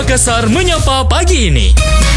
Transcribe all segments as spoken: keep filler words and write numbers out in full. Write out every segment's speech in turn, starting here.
Makassar menyapa pagi ini.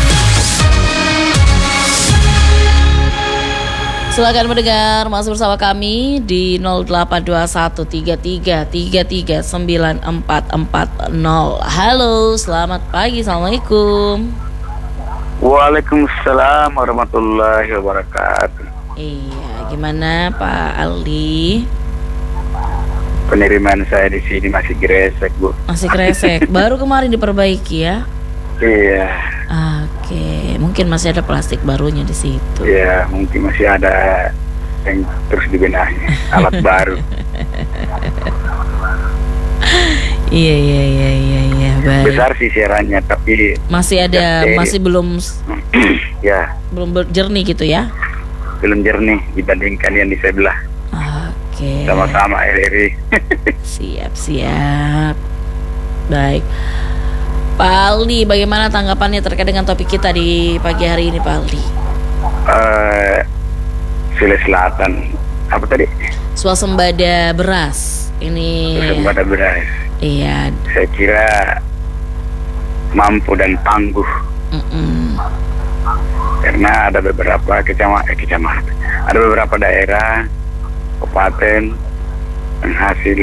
Silakan mendengar, masih bersama kami di nol delapan dua satu tiga tiga tiga tiga sembilan empat empat nol. Halo, selamat pagi, assalamualaikum. Waalaikumsalam warahmatullahi wabarakatuh. Iya, gimana Pak Aldi? Penerimaan saya di sini masih gresek, Bu. Masih kresek, baru kemarin diperbaiki ya? Iya. Oke, mungkin masih ada plastik barunya di situ. Iya, mungkin masih ada yang terus dibenahi, alat baru. Iya iya iya iya iya, baik. Besar sih siarannya, tapi Masih ada, ya, masih belum ya, belum jernih gitu ya? belum jernih dibandingkan yang di sebelah. Oke. Sama-sama R R I. Siap siap. Baik. Pak Aldi, bagaimana tanggapannya terkait dengan topik kita di pagi hari ini, Pak Aldi? Eh, Sulawesi Selatan, apa tadi? Swasembada beras ini. Swasembada beras. Iya. Saya kira mampu dan tangguh. Mm-mm. Karena ada beberapa kecamatan, eh, kecamatan, ada beberapa daerah, kabupaten penghasil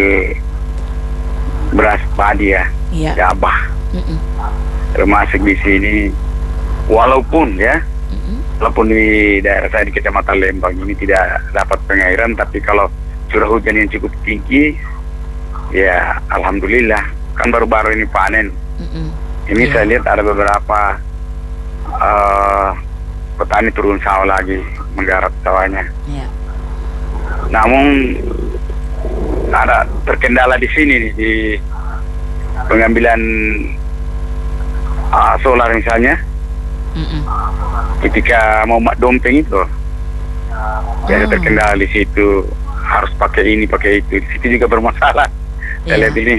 beras padi ya, Iya. gabah. Mm-mm. Termasuk di sini, walaupun ya, Mm-mm. walaupun di daerah saya di Kecamatan Lembang ini tidak dapat pengairan, tapi kalau curah hujan yang cukup tinggi, ya alhamdulillah, kan baru-baru ini panen. Mm-mm. Ini Iya. saya lihat ada beberapa uh, petani turun sawah lagi, menggarap sawahnya. Iya. Namun ada terkendala di sini nih, di pengambilan uh, solar misalnya. Mm-mm. Ketika mau mak dompeng itu, jadi Oh. terkendala di situ, harus pakai ini pakai itu. Di situ juga bermasalah. Saya Iya. lihat ini.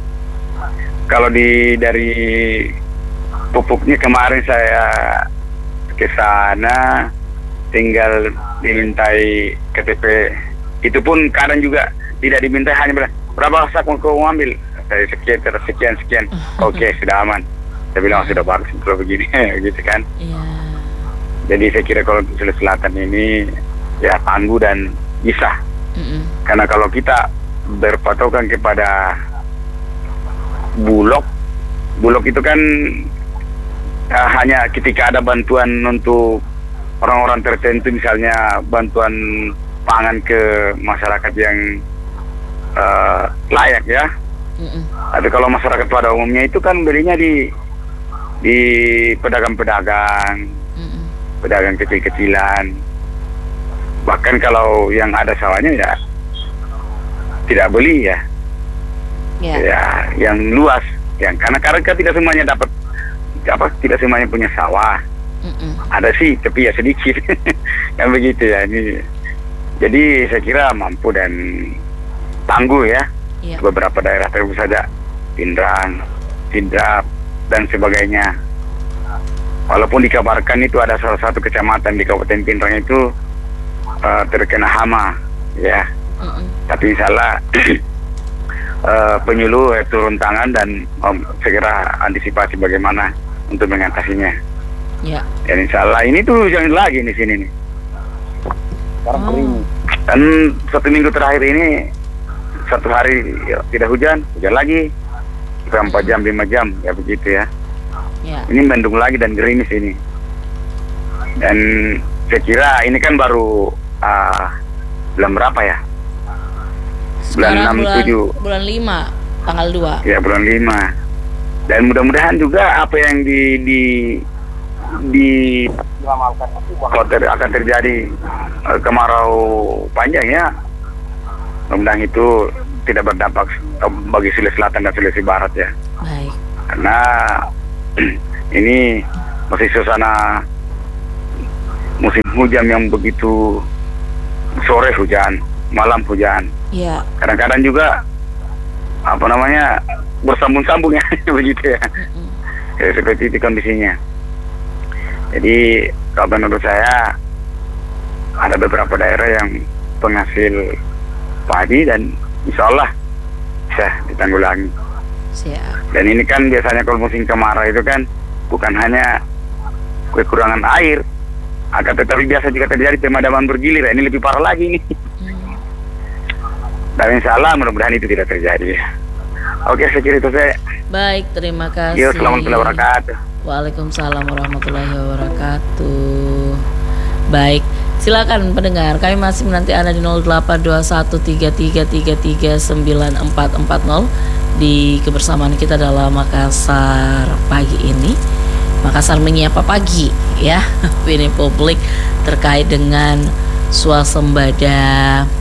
Kalau di dari pupuknya kemarin saya ke sana, tinggal dimintai K T P. Itu pun kadang juga tidak dimintai, hanya bilang berapa sak mau kau ambil? Saya sekian, terus sekian sekian. Oke, sudah aman. Saya bilang sudah bagus kalau begini, gitu kan. Iya. Jadi saya kira kalau untuk Sulawesi Selatan ini ya tangguh dan bisa. Mm-mm. Karena kalau kita berpatokan kepada Bulog, Bulog itu kan uh, hanya ketika ada bantuan untuk orang-orang tertentu, misalnya bantuan pangan ke masyarakat yang uh, layak ya. Mm-mm. Tapi kalau masyarakat pada umumnya itu kan belinya di di pedagang-pedagang, Mm-mm. pedagang kecil-kecilan. Bahkan kalau yang ada sawahnya ya tidak beli ya. Iya. Ya, yang luas, yang karena karena kan tidak semuanya dapat apa, tidak semuanya punya sawah. Mm-mm. Ada sih, tapi ya sedikit. Kan begitu ya ini. Jadi saya kira mampu dan tangguh ya. Iya. Beberapa daerah terus saja, Pindrang, Sidrap dan sebagainya. Walaupun dikabarkan itu ada salah satu kecamatan di Kabupaten Pindrang itu uh, terkena hama, ya. Mm-mm. Tapi insyaallah uh, penyuluh eh, turun tangan dan um, segera antisipasi bagaimana untuk mengatasinya. Iya. Dan insyaallah ini tuh jangan lagi di sini nih. Sekarang Oh. kering. Dan satu minggu terakhir ini satu hari ya, tidak hujan, hujan lagi. Sampai empat jam, lima jam, ya begitu ya. Iya. Ini mendung lagi dan gerimis ini. Dan saya kira ini kan baru uh, bulan berapa ya? Bulan Sekarang enam, bulan, tujuh. bulan lima, tanggal dua. Ya bulan lima. Dan mudah-mudahan juga apa yang di di di kalau ter, akan terjadi uh, kemarau panjang ya. Mudah-mudahan itu tidak berdampak uh, bagi Sulawesi Selatan dan Sulawesi Barat ya. Baik. Karena ini masih suasana musim hujan yang begitu, sore hujan, malam hujan. Iya. Kadang-kadang juga apa namanya bersambung-sambung ya begitu ya. Mm-mm. Ya, seperti itu kondisinya. Jadi kalau menurut saya ada beberapa daerah yang penghasil padi dan insya Allah bisa ditanggulangi. Siap. Dan ini kan biasanya kalau musim kemarau itu kan bukan hanya kekurangan air, akan tetapi biasa juga terjadi pemadaman bergilir. Ini lebih parah lagi nih. Hmm. Dan insya Allah mudah-mudahan itu tidak terjadi. Oke, saya kira itu saya. Baik, terima kasih. Yo, selamat wabarakatuh. Waalaikumsalam warahmatullahi wabarakatuh. Baik, silakan pendengar. Kami masih menanti Anda di nol delapan dua satu tiga tiga tiga tiga sembilan empat empat nol di kebersamaan kita dalam Makassar pagi ini. Makassar menyapa pagi ya. Ini publik terkait dengan swasembada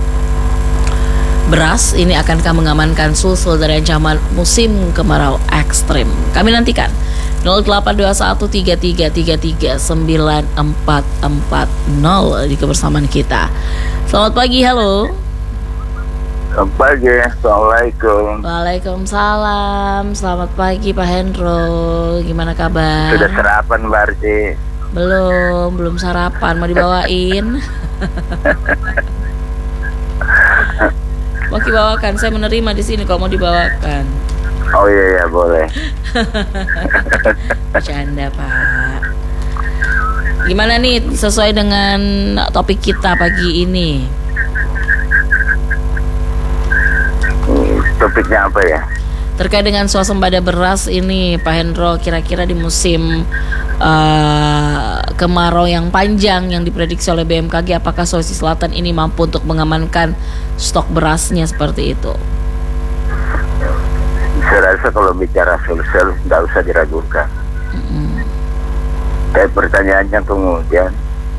beras. Ini akankah mengamankan susul dari ancaman musim kemarau ekstrim? Kami nantikan nol delapan dua satu tiga tiga tiga tiga sembilan empat empat nol di kebersamaan kita. Selamat pagi, halo. Selamat pagi, Assalamualaikum. Waalaikumsalam. Selamat pagi Pak Hendro. Gimana kabar? Sudah sarapan berarti? Belum, belum sarapan. Mau dibawain? Mau dibawakan? Saya menerima di sini kalau mau dibawakan. Oh iya ya boleh. Bercanda Pak. Gimana nih sesuai dengan topik kita pagi ini? Hmm, topiknya apa ya? Terkait dengan swasembada beras ini Pak Hendro, kira-kira di musim uh, kemarau yang panjang yang diprediksi oleh B M K G, apakah Sulawesi Selatan ini mampu untuk mengamankan stok berasnya seperti itu? Saya rasa kalau bicara solusi nggak usah diragukan. Mm-mm. Tapi pertanyaannya kemudian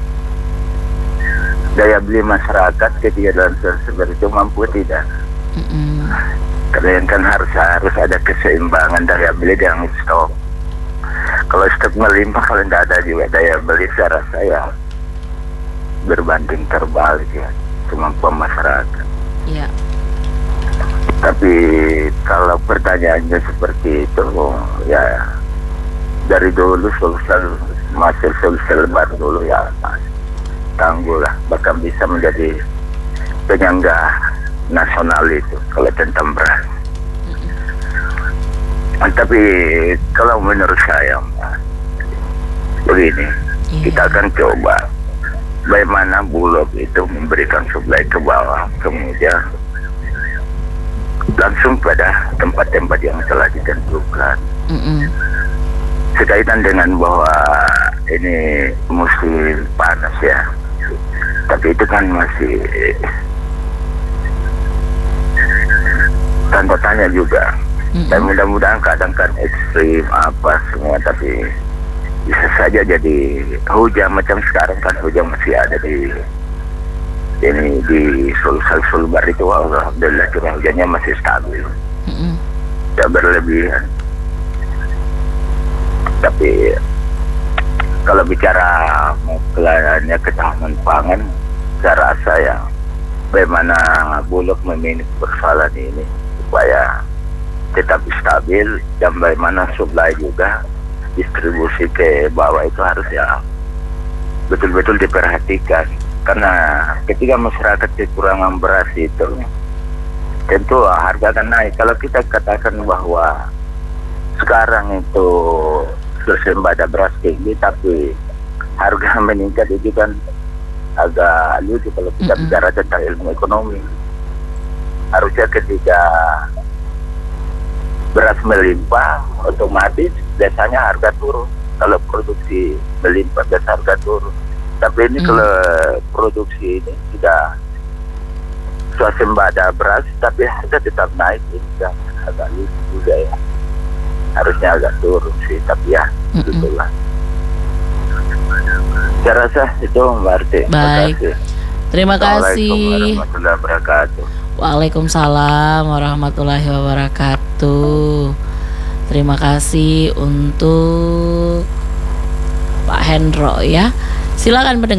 daya beli masyarakat ketika dalam seperti itu mampu tidak? Mm-mm. Karena kan harus harus ada keseimbangan daya beli dengan stok. Kalau stok melimpah, kalau tidak ada juga daya beli, saya rasa ya berbanding terbalik ya kemampuan masyarakat. Ya. Tapi kalau pertanyaannya seperti itu, ya dari dulu solusi masih solusi lebar dulu ya tangguh lah, bahkan bisa menjadi penyangga nasional itu kalau tentang beras. Mm-hmm. Tapi kalau menurut saya begini, yeah. Kita akan coba bagaimana Bulog itu memberikan supply ke bawah, kemudian langsung pada tempat-tempat yang telah ditentukan. Mm-hmm. Sekaitan dengan bahwa ini musim panas ya, tapi itu kan masih tanda tanya juga. Mm-hmm. Dan mudah-mudahan kadang kan ekstrim apa semua, tapi bisa saja jadi hujan macam sekarang kan hujan masih ada di ini di Sulbar itu. Alhamdulillah curah hujannya masih stabil. Mm-hmm. Tidak berlebihan. Tapi kalau bicara masalahnya ketahanan pangan, saya rasa ya bagaimana Bulog memanage persoalan ini supaya tetap stabil, dan bagaimana supply juga distribusi ke bawah itu harus ya betul-betul diperhatikan. Karena ketika masyarakat kekurangan beras itu tentu harga akan naik. Kalau kita katakan bahwa sekarang itu swasembada beras tinggi tapi harga meningkat, itu kan agak lucu kalau kita mm-hmm. bicara tentang ilmu ekonomi. Harusnya ketika beras melimpah, otomatis biasanya harga turun. Kalau produksi melimpah, biasa harga turun. Tapi ini mm. kalau produksi ini tidak swasembada beras, tapi harga tetap naik, ini kan agak lucu juga ya. Harusnya agak turun sih, tapi ya begitulah. Saya rasa itu Mbak Arti. Baik. Terima kasih. Assalamualaikum warahmatullahi wabarakatuh. Waalaikumsalam warahmatullahi wabarakatuh. Terima kasih untuk Pak Hendro ya. Silakan pendengar.